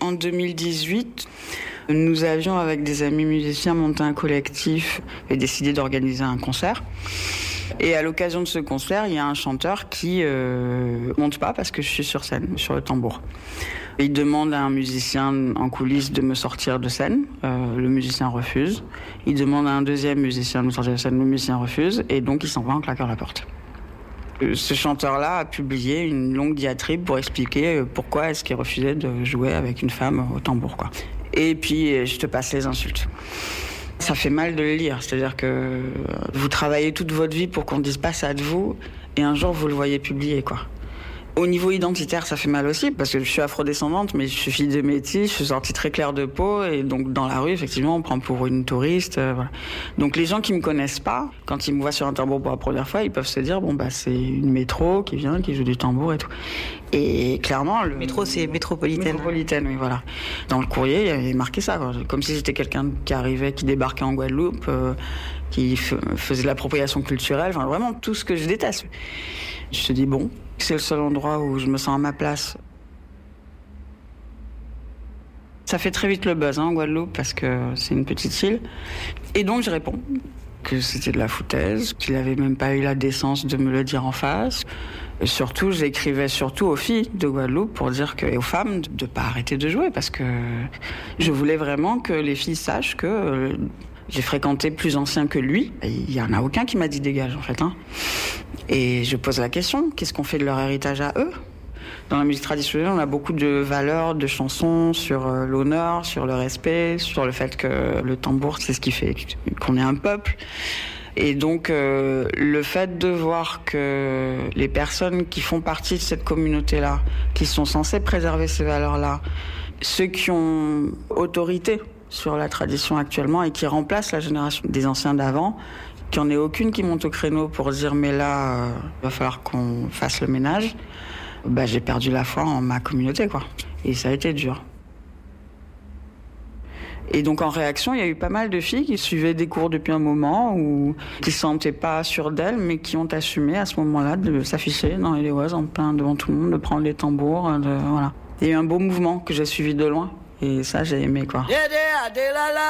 En 2018, nous avions, avec des amis musiciens, monté un collectif et décidé d'organiser un concert. Et à l'occasion de ce concert, il y a un chanteur qui monte pas parce que je suis sur scène, sur le tambour. Il demande à un musicien en coulisses de me sortir de scène. Le musicien refuse. Il demande à un deuxième musicien de me sortir de scène. Le musicien refuse. Et donc, il s'en va en claquant la porte. Ce chanteur-là a publié une longue diatribe pour expliquer pourquoi est-ce qu'il refusait de jouer avec une femme au tambour, quoi. Et puis, je te passe les insultes. Ça fait mal de le lire, c'est-à-dire que vous travaillez toute votre vie pour qu'on dise pas ça de vous, et un jour vous le voyez publier, quoi. Au niveau identitaire, ça fait mal aussi, parce que je suis afrodescendante, mais je suis fille de métis, je suis sortie très claire de peau, et donc dans la rue, effectivement, on me prend pour une touriste. Voilà. Donc les gens qui me connaissent pas, quand ils me voient sur un tambour pour la première fois, ils peuvent se dire, bon, bah, c'est une métro qui vient, qui joue du tambour et tout. Et clairement... Métro, c'est métropolitaine. Métropolitaine, oui, voilà. Dans le courrier, il y avait marqué ça, quoi. Comme si j'étais quelqu'un qui arrivait, qui débarquait en Guadeloupe, qui faisait de l'appropriation culturelle, enfin, vraiment tout ce que je déteste. Je te dis, bon, c'est le seul endroit où je me sens à ma place. Ça fait très vite le buzz, en Guadeloupe, parce que c'est une petite île. Et donc, je réponds que c'était de la foutaise, qu'il n'avait même pas eu la décence de me le dire en face. Et surtout, j'écrivais surtout aux filles de Guadeloupe pour dire et aux femmes de ne pas arrêter de jouer, parce que je voulais vraiment que les filles sachent que j'ai fréquenté plus anciens que lui. Il n'y en a aucun qui m'a dit dégage, en fait. Et je pose la question, qu'est-ce qu'on fait de leur héritage à eux ? Dans la musique traditionnelle, on a beaucoup de valeurs, de chansons sur l'honneur, sur le respect, sur le fait que le tambour, c'est ce qui fait qu'on est un peuple. Et donc, le fait de voir que les personnes qui font partie de cette communauté-là, qui sont censées préserver ces valeurs-là, ceux qui ont autorité sur la tradition actuellement et qui remplacent la génération des anciens d'avant, qu'il n'y en ait aucune qui monte au créneau pour dire mais là, il va falloir qu'on fasse le ménage, j'ai perdu la foi en ma communauté, quoi. Et ça a été dur. Et donc en réaction, il y a eu pas mal de filles qui suivaient des cours depuis un moment ou qui ne se sentaient pas sûres d'elles, mais qui ont assumé à ce moment-là de s'afficher dans les Oise en plein devant tout le monde, de prendre les tambours, voilà. Il y a eu un beau mouvement que j'ai suivi de loin. Et ça, j'ai aimé, quoi.